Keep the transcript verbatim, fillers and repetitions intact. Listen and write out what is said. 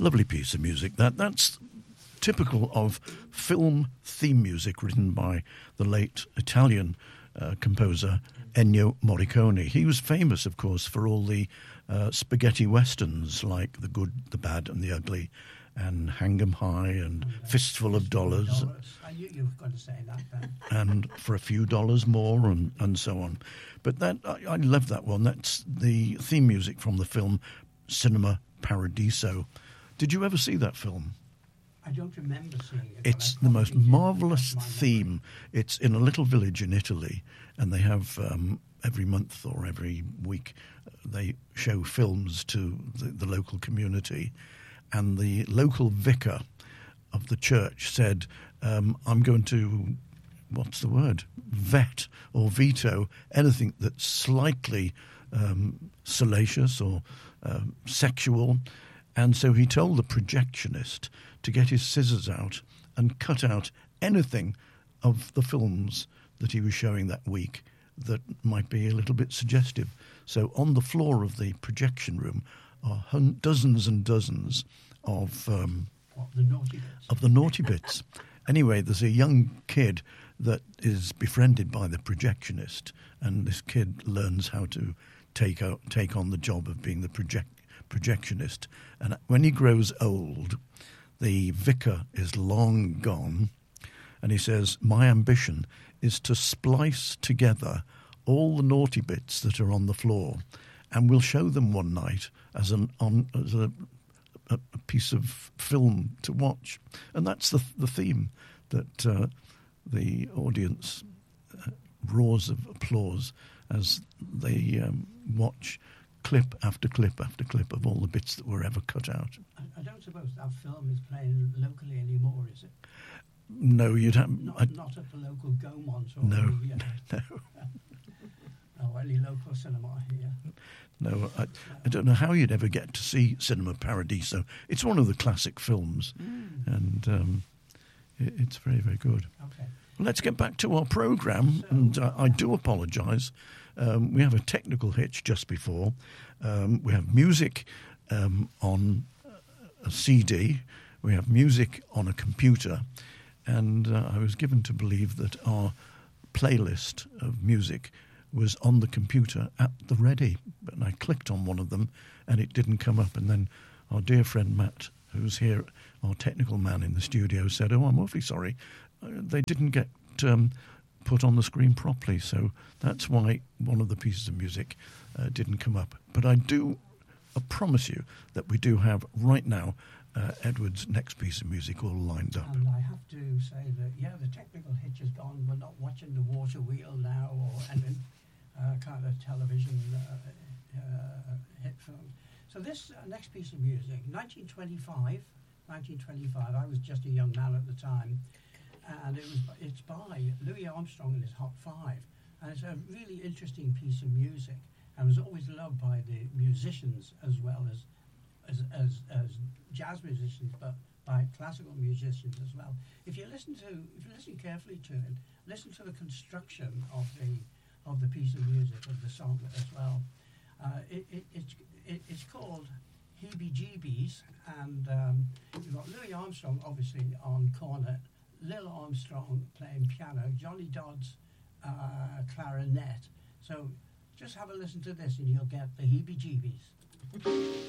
Lovely piece of music. That That's typical of film theme music written by the late Italian uh, composer Ennio Morricone. He was famous, of course, for all the uh, spaghetti westerns like The Good, the Bad and the Ugly and Hang 'em High and Fistful of Dollars. I knew you were going to say that then. And For a Few Dollars More and, and so on. But that I, I love that one. That's the theme music from the film Cinema Paradiso. Did you ever see that film? I don't remember seeing it. It's the most marvellous theme. It's in a little village in Italy, and they have um, every month or every week uh, they show films to the, the local community. And the local vicar of the church said, um, I'm going to, what's the word, vet or veto anything that's slightly um, salacious or um, sexual. And so he told the projectionist to get his scissors out and cut out anything of the films that he was showing that week that might be a little bit suggestive. So on the floor of the projection room are hun- dozens and dozens of um, what, the naughty bits. of the naughty bits. Anyway, there's a young kid that is befriended by the projectionist, and this kid learns how to take out, take on the job of being the project projectionist. And when he grows old, the vicar is long gone, and he says, my ambition is to splice together all the naughty bits that are on the floor, and we'll show them one night as an on as a, a, a piece of film to watch. And that's the the theme that uh, the audience uh, roars of applause as they um, watch clip after clip after clip of all the bits that were ever cut out. I, I don't suppose that film is playing locally anymore, is it? No, you'd have... Not, I, not at the local Gaumont or... No, the, uh, no. Oh, any local cinema here. No, I, I don't know how you'd ever get to see Cinema Paradiso. It's one of the classic films, Mm. and um, it, it's very, very good. Okay. Well, let's get back to our programme, So- and uh, I do apologise. Um, we have a technical hitch just before. Um, we have music um, on a C D. We have music on a computer. And uh, I was given to believe that our playlist of music was on the computer at the ready. But I clicked on one of them and it didn't come up. And then our dear friend Matt, who's here, our technical man in the studio, said, oh, I'm awfully sorry. Uh, they didn't get um, put on the screen properly. So that's why one of the pieces of music uh, didn't come up. But I do I promise you that we do have right now Uh, Edward's next piece of music all lined up. And I have to say that, yeah, the technical hitch is gone. We're not watching the water wheel now or any uh, kind of television uh, uh, hit film. So this uh, next piece of music, nineteen twenty-five, nineteen twenty-five, I was just a young man at the time, and it was it's by Louis Armstrong and his Hot Five. And it's a really interesting piece of music, and was always loved by the musicians as well as As, as as jazz musicians, but by classical musicians as well. If you listen to, if you listen carefully to it, listen to the construction of the of the piece of music, of the song as well. Uh, it, it, it's it, it's called Heebie-Jeebies, and um, you've got Louis Armstrong obviously on cornet, Lil Armstrong playing piano, Johnny Dodds uh, clarinet. So just have a listen to this, and you'll get the Heebie-Jeebies.